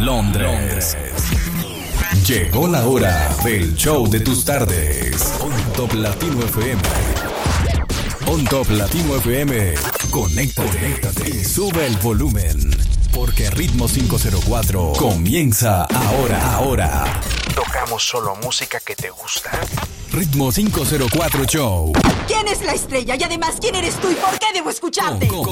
Londres. Llegó la hora del show de tus tardes. On Top Latino FM. On Top Latino FM. Conéctate y sube el volumen. Porque Ritmo 504 comienza ahora. Tocamos solo música que te gusta. Ritmo 504 Show. ¿Quién es la estrella? Y además, ¿quién eres tú y por qué debo escucharte? Con